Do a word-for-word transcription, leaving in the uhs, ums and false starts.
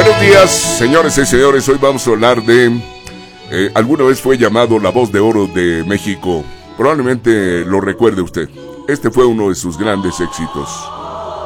buenos días, señores y señores. Hoy vamos a hablar de... Eh, alguna vez fue llamado la voz de oro de México. Probablemente lo recuerde usted. Este fue uno de sus grandes éxitos.